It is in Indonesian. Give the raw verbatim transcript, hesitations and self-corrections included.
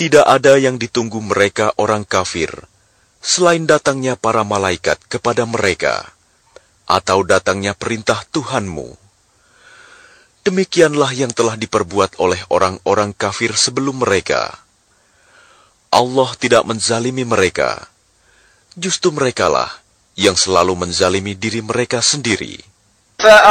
Tidak ada yang ditunggu mereka orang kafir, selain datangnya para malaikat kepada mereka, atau datangnya perintah Tuhanmu. Demikianlah yang telah diperbuat oleh orang-orang kafir sebelum mereka. Allah tidak menzalimi mereka, justru merekalah yang selalu menzalimi diri mereka sendiri.